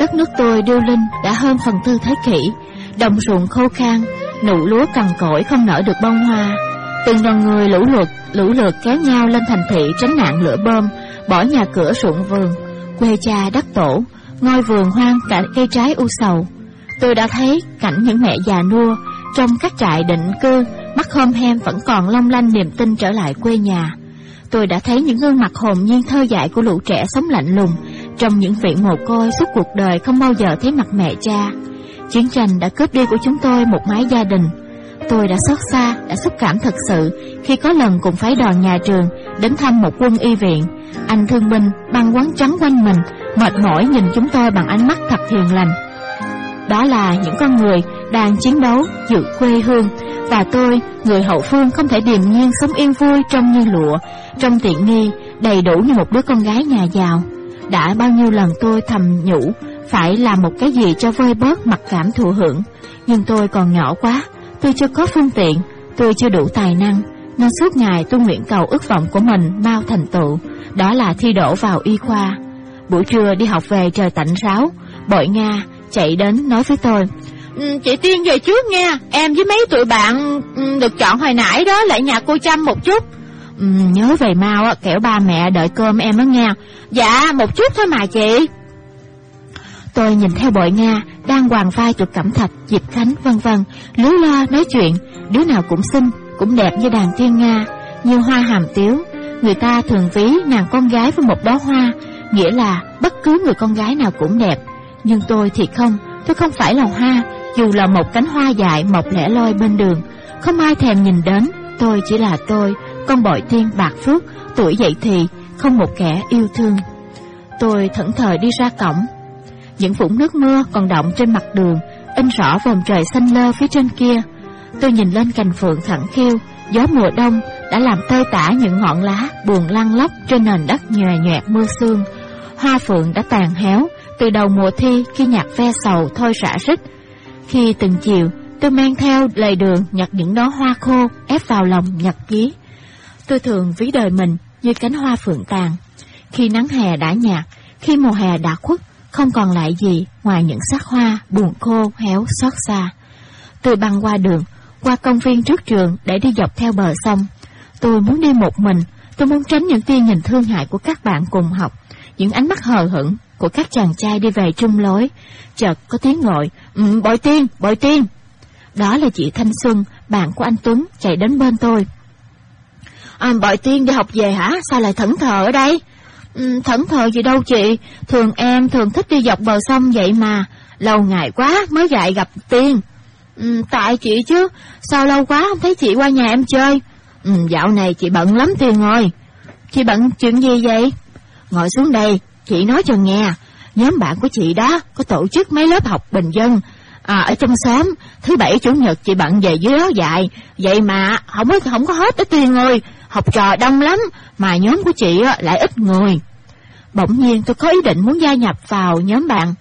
Đất nước tôi điêu linh đã hơn phần tư thế kỷ, đồng ruộng khô khan, nụ lúa cằn cỗi không nở được bông hoa. Từng đoàn người lũ lượt kéo nhau lên thành thị tránh nạn lửa bom, bỏ nhà cửa ruộng vườn, quê cha đất tổ, ngôi vườn hoang cả cây trái u sầu. Tôi đã thấy cảnh những mẹ già nua trong các trại định cư, mắt hôm hem vẫn còn long lanh niềm tin trở lại quê nhà. Tôi đã thấy những gương mặt hồn nhiên thơ dại của lũ trẻ sống lạnh lùng trong những viện mồ côi suốt cuộc đời không bao giờ thấy mặt mẹ cha. Chiến tranh đã cướp đi của chúng tôi một mái gia đình. Tôi đã xót xa, đã xúc cảm thật sự khi có lần cùng phái đoàn nhà trường đến thăm một quân y viện. Anh thương binh băng quấn trắng quanh mình, mệt mỏi nhìn chúng tôi bằng ánh mắt thật hiền lành. Đó là những con người đang chiến đấu giữ quê hương, và tôi, người hậu phương, không thể điềm nhiên sống yên vui trong như lụa, trong tiện nghi, đầy đủ như một đứa con gái nhà giàu. Đã bao nhiêu lần tôi thầm nhủ phải làm một cái gì cho vơi bớt mặc cảm thụ hưởng, nhưng tôi còn nhỏ quá, tôi chưa có phương tiện, tôi chưa đủ tài năng, nên suốt ngày tôi nguyện cầu ước vọng của mình mau thành tựu, đó là thi đỗ vào y khoa. Buổi trưa đi học về trời tạnh ráo, Bội Nga chạy đến nói với tôi: Chị Tiên về trước nha, em với mấy tụi bạn được chọn hồi nãy đó lại nhà cô Trâm một chút. Nhớ về mau á, kẻo ba mẹ đợi cơm em đó nha. Dạ, một chút thôi mà chị. Tôi nhìn theo Bội Nga đang quàng vai tụi Cẩm Thạch, Diệp Khánh vân vân, líu lo nói chuyện, đứa nào cũng xinh, cũng đẹp như đàn tiên Nga, như hoa hàm tiếu. Người ta thường ví nàng con gái với một đóa hoa, nghĩa là bất cứ người con gái nào cũng đẹp. Nhưng tôi thì không, tôi không phải là hoa, dù là một cánh hoa dại mọc lẻ loi bên đường, không ai thèm nhìn đến. Tôi chỉ là tôi, con Bội Tiên bạc phước, tuổi dậy thì, không một kẻ yêu thương. Tôi thẫn thờ đi ra cổng. Những vũng nước mưa còn đọng trên mặt đường, in rõ vòm trời xanh lơ phía trên kia. Tôi nhìn lên cành phượng thẳng khiêu, gió mùa đông đã làm tơi tả những ngọn lá buồn lăn lóc trên nền đất nhòe nhoẹt mưa sương. Hoa phượng đã tàn héo từ đầu mùa thi khi nhạc ve sầu thôi rã rít. Khi từng chiều tôi mang theo lề đường nhặt những đóa hoa khô ép vào lòng nhật ký. Tôi thường ví đời mình như cánh hoa phượng tàn. Khi nắng hè đã nhạt, khi mùa hè đã khuất, không còn lại gì ngoài những xác hoa buồn khô héo xót xa. Tôi băng qua đường, qua công viên trước trường để đi dọc theo bờ sông. Tôi muốn đi một mình, tôi muốn tránh những tia nhìn thương hại của các bạn cùng học, những ánh mắt hờ hững của các chàng trai đi về chung lối. Chợt có tiếng gọi: Bội Tiên, Bội Tiên. Đó là chị Thanh Xuân, bạn của anh Tuấn, chạy đến bên tôi. Bội Tiên đi học về hả? Sao lại thẫn thờ ở đây? Thẫn thờ gì đâu chị, em thường thích đi dọc bờ sông vậy mà, lâu ngày quá mới lại gặp Tiên. Tại chị chứ, sao lâu quá không thấy chị qua nhà em chơi? Dạo này chị bận lắm Tiên ơi. Chị bận chuyện gì vậy? Ngồi xuống đây, chị nói cho nghe. Nhóm bạn của chị đó có tổ chức mấy lớp học bình dân ở trong xóm. Thứ bảy chủ nhật chị bận về dưới đó dạy, vậy mà không có hết đó Tiên ơi. Học trò đông lắm, mà nhóm của chị lại ít người. Bỗng nhiên tôi có ý định muốn gia nhập vào nhóm bạn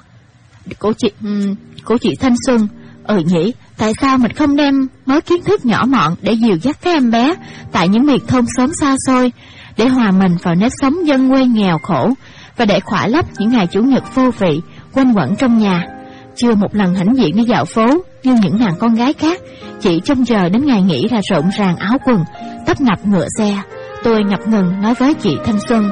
của chị Thanh Xuân. Nhỉ, tại sao mình không đem mới kiến thức nhỏ mọn để dìu dắt các em bé tại những miệt thôn xóm xa xôi, để hòa mình vào nếp sống dân quê nghèo khổ, và để khỏa lấp những ngày chủ nhật vô vị quanh quẩn trong nhà. Chưa một lần hãnh diện đi dạo phố như những nàng con gái khác, chỉ trông chờ đến ngày nghỉ là rộn ràng áo quần, tấp nập ngựa xe. Tôi ngập ngừng nói với chị Thanh Xuân: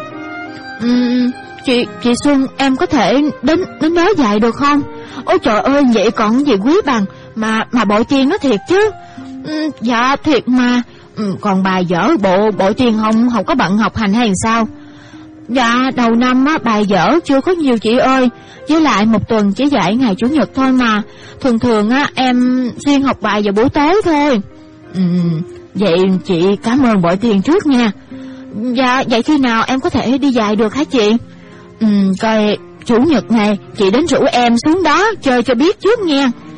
Chị Xuân, em có thể đến đó dạy được không? Ôi trời ơi, vậy còn gì quý bằng mà Bội Tiên nói thiệt chứ? Dạ thiệt mà. Còn bà dở Bội Tiên không có bận học hành hay sao? Dạ đầu năm bài dở chưa có nhiều chị ơi, với lại một tuần chỉ dạy ngày chủ nhật thôi mà. Thường em xuyên học bài vào buổi tối thôi. Vậy chị cảm ơn Bội Tiên trước nha. Dạ, vậy khi nào em có thể đi dạy được hả chị? Coi chủ nhật này chị đến rủ em xuống đó chơi cho biết trước nha.